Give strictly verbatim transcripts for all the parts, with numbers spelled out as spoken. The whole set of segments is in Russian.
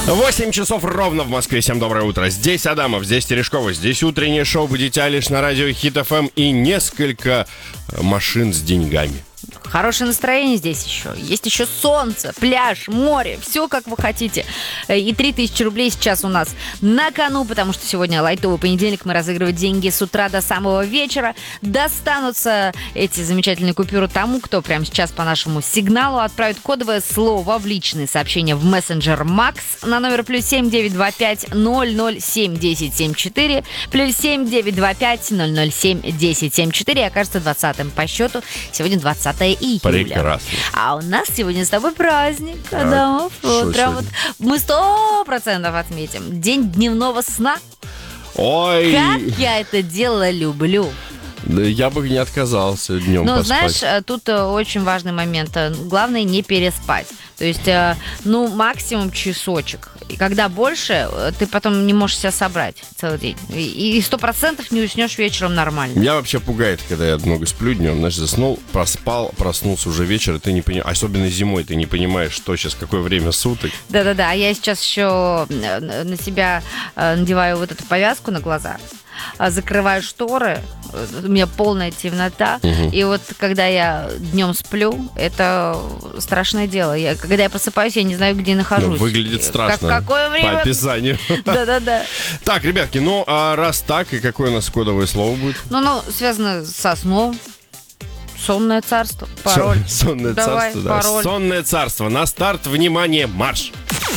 восемь часов ровно в Москве. Всем доброе утро. Здесь Адамов, здесь Терешкова, здесь утреннее шоу «Будете Айлиш» на радио Хит эф эм и несколько машин с деньгами. Хорошее настроение здесь еще. Есть еще солнце, пляж, море. Все, как вы хотите. И три тысячи рублей сейчас у нас на кону, потому что сегодня лайтовый понедельник. Мы разыгрываем деньги с утра до самого вечера. Достанутся эти замечательные купюры тому, кто прямо сейчас по нашему сигналу отправит кодовое слово в личные сообщения в мессенджер Макс на номер плюс семь девять два пять ноль ноль семь десять семь четыре, плюс семь девять два пять ноль ноль семь десять семь четыре. И окажется двадцатым по счету. Сегодня двадцатое июля. Прекрасно. А у нас сегодня с тобой праздник, Адамов. Вот, прям вот мы сто процентов отметим. День дневного сна. Ой. Как я это дело люблю. Да я бы не отказался днем Но поспать. знаешь, тут очень важный момент. Главное не переспать. То есть, ну, максимум часочек. И когда больше, ты потом не можешь себя собрать целый день. И сто процентов не уснешь вечером нормально. Меня вообще пугает, когда я много сплю днем. Знаешь, заснул, проспал, проснулся уже вечер, и ты не понимаешь, особенно зимой, ты не понимаешь, что сейчас, какое время суток. Да-да-да, а я сейчас еще на себя надеваю вот эту повязку на глаза, закрываю шторы, у меня полная темнота, угу. И вот когда я днем сплю, это страшное дело. Я, когда я просыпаюсь, я не знаю, где нахожусь. Ну, выглядит страшно. Как, какое время? По описанию. Да-да-да. Так, ребятки, ну а раз так, и какое у нас кодовое слово будет? Ну, ну, связано со сном. Сонное царство. Пароль. Сонное Давай, царство, да. пароль. Сонное царство. На старт, внимание, марш!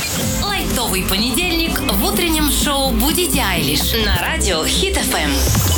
Лайтовый понедельник в утреннем шоу «Будете Айлиш» на радио Хит эф эм.